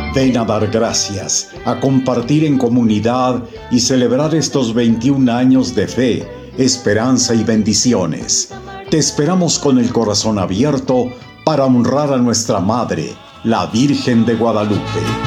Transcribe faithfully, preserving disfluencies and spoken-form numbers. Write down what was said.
Ven a dar gracias, a compartir en comunidad y celebrar estos veintiún años de fe, esperanza y bendiciones. Te esperamos con el corazón abierto para honrar a nuestra Madre, la Virgen de Guadalupe.